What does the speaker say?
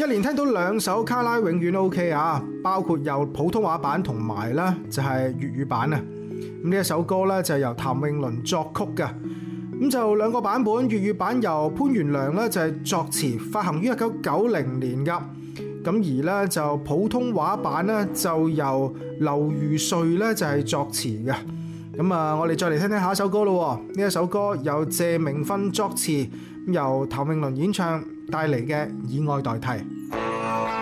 連聽到2首卡拉永遠 OK 啊，包括有普通話版同埋咧就係粵語版啊。咁呢一首歌咧就係由譚詠麟作曲嘅，咁就2個版本，粵語版由潘源良咧就係作詞，發行於1990年噶。咁而咧就普通話版咧就由劉如瑞咧就係作詞嘅。咁啊，我哋再嚟聽聽下一首歌咯。呢一首歌由謝明訓作詞，由譚詠麟演唱，帶嚟嘅以愛代替。